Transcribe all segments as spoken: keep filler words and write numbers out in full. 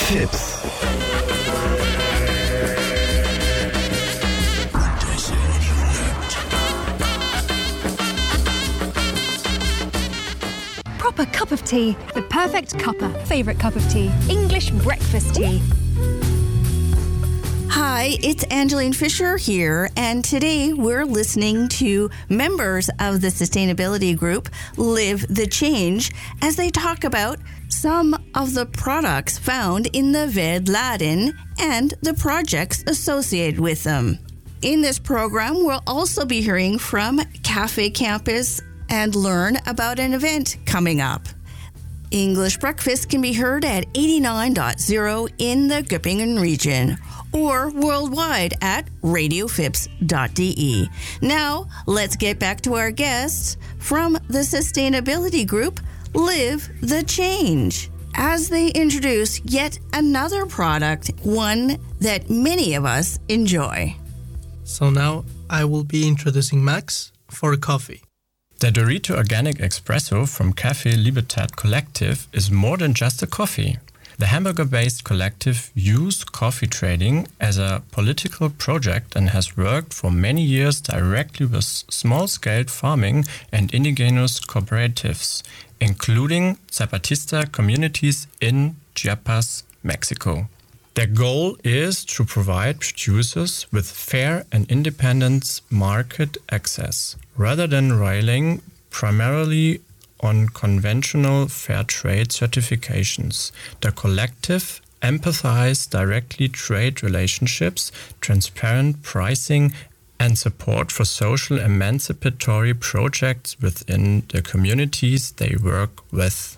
Fips. Proper cup of tea. The perfect cuppa. Favourite cup of tea. English breakfast tea. Hi, it's Angeline Fisher here, and today we're listening to members of the sustainability group Live the Change as they talk about some of the products found in the Vedladen and the projects associated with them. In this program, we'll also be hearing from Cafe Campus and learn about an event coming up. English Breakfast can be heard at eighty-nine point zero in the Göppingen region or worldwide at radio fips dot d e. Now, let's get back to our guests from the sustainability group Live the Change as they introduce yet another product, one that many of us enjoy. So now I will be introducing Max for coffee. The Dorito Organic Espresso from Café Libertad Collective is more than just a coffee. The Hamburger-based collective used coffee trading as a political project and has worked for many years directly with small-scale farming and indigenous cooperatives, including Zapatista communities in Chiapas, Mexico. Their goal is to provide producers with fair and independent market access, rather than relying primarily on conventional fair trade certifications. The collective emphasizes directly trade relationships, transparent pricing, and support for social emancipatory projects within the communities they work with.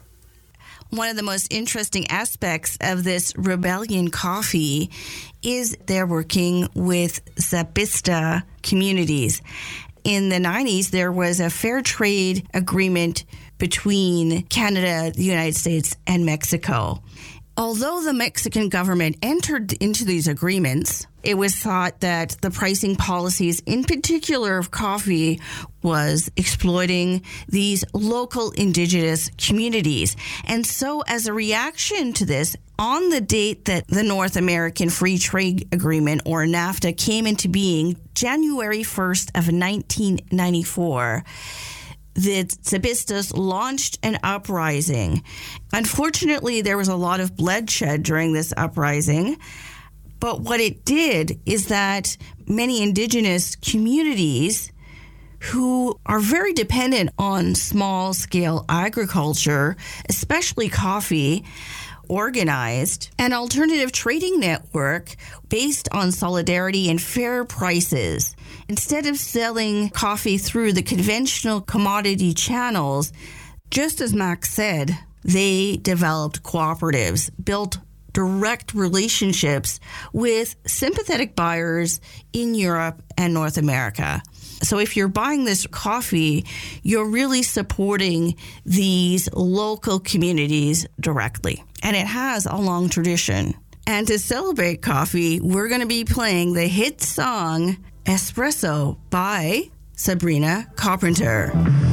One of the most interesting aspects of this Rebellion coffee is they're working with Zapatista communities. In the nineties, there was a fair trade agreement between Canada, the United States, and Mexico. Although the Mexican government entered into these agreements, it was thought that the pricing policies, in particular of coffee, was exploiting these local indigenous communities. And so as a reaction to this, on the date that the North American Free Trade Agreement, or NAFTA, came into being, January first of nineteen ninety-four, the Zapatistas launched an uprising. Unfortunately, there was a lot of bloodshed during this uprising. But what it did is that many indigenous communities who are very dependent on small-scale agriculture, especially coffee, organized an alternative trading network based on solidarity and fair prices. Instead of selling coffee through the conventional commodity channels, just as Max said, they developed cooperatives, built direct relationships with sympathetic buyers in Europe and North America. So if you're buying this coffee, you're really supporting these local communities directly. And it has a long tradition. And to celebrate coffee, we're going to be playing the hit song Espresso by Sabrina Carpenter.